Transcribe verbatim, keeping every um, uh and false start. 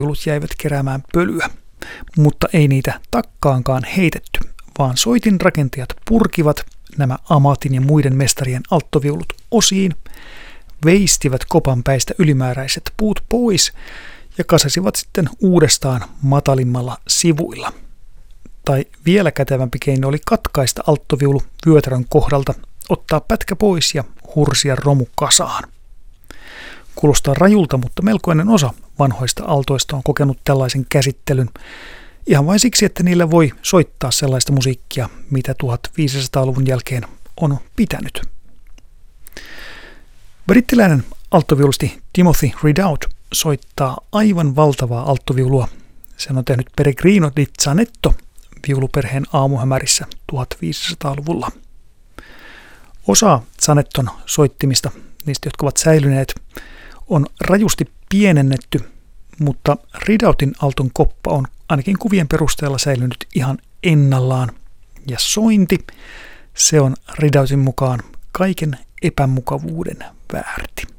alttoviolut jäivät keräämään pölyä, mutta ei niitä takkaankaan heitetty, vaan soitinrakentajat purkivat nämä Amatin ja muiden mestarien alttoviolut osiin, veistivät kopanpäistä ylimääräiset puut pois ja kasasivat sitten uudestaan matalimmalla sivuilla. Tai vielä kätevämpi keino oli katkaista alttoviulu vyötärön kohdalta, ottaa pätkä pois ja hursia romu kasaan. Kuulostaa rajulta, mutta melkoinen osa vanhoista altoista on kokenut tällaisen käsittelyn, ihan vain siksi, että niillä voi soittaa sellaista musiikkia, mitä viisitoistasadan-luvun jälkeen on pitänyt. Brittiläinen alttoviulisti Timothy Ridout soittaa aivan valtavaa alttoviulua. Sen on tehnyt Peregrino di Zanetto viuluperheen aamuhämärissä viisitoistasadan-luvulla. Osa Zanetton soittimista, niistä jotka ovat säilyneet, on rajusti pienennetty, mutta Ridoutin alton koppa on ainakin kuvien perusteella säilynyt ihan ennallaan. Ja sointi, se on Ridoutin mukaan kaiken epämukavuuden väärti.